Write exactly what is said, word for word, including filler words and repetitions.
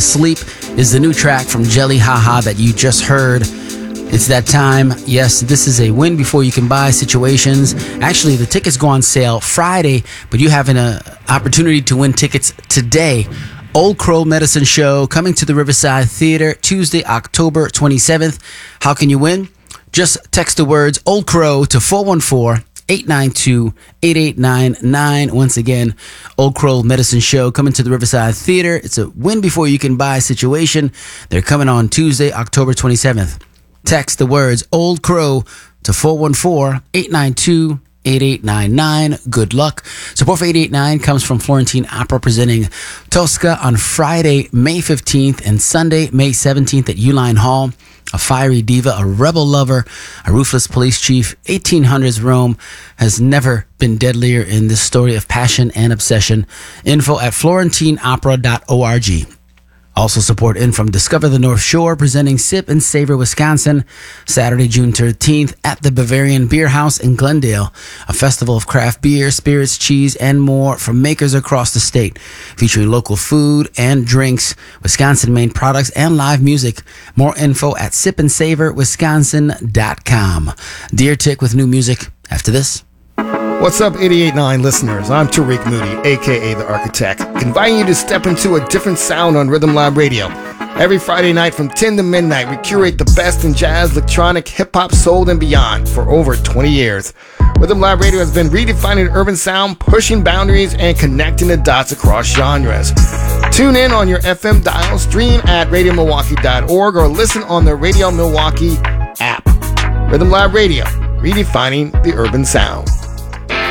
Sleep is the new track from Jelly Haha that you just heard. It's that time. Yes, this is a win before you can buy situations. Actually, the tickets go on sale Friday, but you have an uh, opportunity to win tickets today. Old Crow Medicine Show coming to the Riverside Theater Tuesday, October twenty-seventh. How can you win? Just text the words Old Crow to four one four, eight nine two, eight eight nine nine. Once again, Old Crow Medicine Show coming to the Riverside Theater. It's a win before you can buy situation. They're coming on Tuesday, October twenty-seventh. Text the words Old Crow to four one four, eight nine two, eight eight nine nine. Good luck. Support for eight eight nine comes from Florentine Opera presenting Tosca on Friday, May fifteenth and Sunday, May seventeenth at Uline Hall. A fiery diva, a rebel lover, a ruthless police chief, eighteen hundreds Rome has never been deadlier in this story of passion and obsession. Info at florentine opera dot org. Also support in from Discover the North Shore presenting Sip and Savor Wisconsin, Saturday, June thirteenth at the Bavarian Beer House in Glendale, a festival of craft beer, spirits, cheese, and more from makers across the state, featuring local food and drinks, Wisconsin-made products, and live music. More info at sip and savor wisconsin dot com. Deer Tick with new music after this. What's up, eighty-eight point nine listeners? I'm Tariq Moody, a k a. The Architect, inviting you to step into a different sound on Rhythm Lab Radio. Every Friday night from ten to midnight, we curate the best in jazz, electronic, hip-hop, soul, and beyond for over twenty years. Rhythm Lab Radio has been redefining urban sound, pushing boundaries, and connecting the dots across genres. Tune in on your F M dial, stream at radio milwaukee dot org, or listen on the Radio Milwaukee app. Rhythm Lab Radio, redefining the urban sound.